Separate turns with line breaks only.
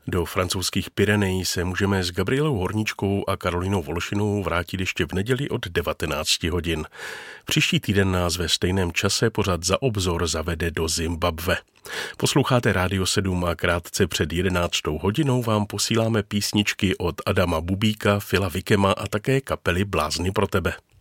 Do francouzských Pyrenejí se můžeme s Gabrielou Horníčkou a Karolínou Vološinovou vrátit ještě v neděli od 19 hodin. Příští týden nás ve stejném čase pořad Za obzor zavede do Zimbabwe. Posloucháte Rádio 7 a krátce před 11 hodinou vám posíláme písničky od Adama Bubíka, Phila Wickhama a také kapely Blázni pro tebe.